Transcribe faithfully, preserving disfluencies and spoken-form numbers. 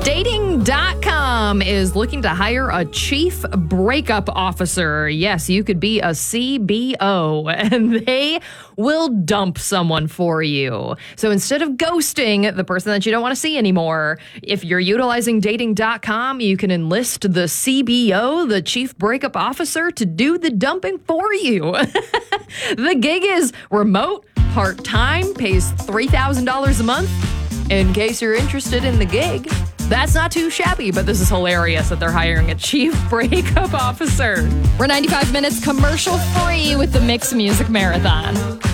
Dating dot com is looking to hire a chief breakup officer. Yes, you could be a C B O, and they will dump someone for you. So instead of ghosting the person that you don't want to see anymore, if you're utilizing Dating dot com, you can enlist the C B O, the chief breakup officer, to do the dumping for you. The gig is remote, part-time, pays three thousand dollars a month. In case you're interested in the gig, that's not too shabby, but this is hilarious that they're hiring a chief breakup officer. We're ninety-five minutes commercial free with the Mix Music Marathon.